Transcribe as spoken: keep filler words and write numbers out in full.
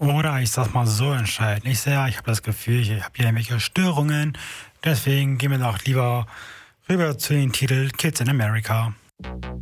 Oder ich sag's mal so entscheiden. Ich sehe, ich habe das Gefühl, ich habe hier irgendwelche Störungen. Deswegen gehen wir doch lieber rüber zu dem Titel Kids in America.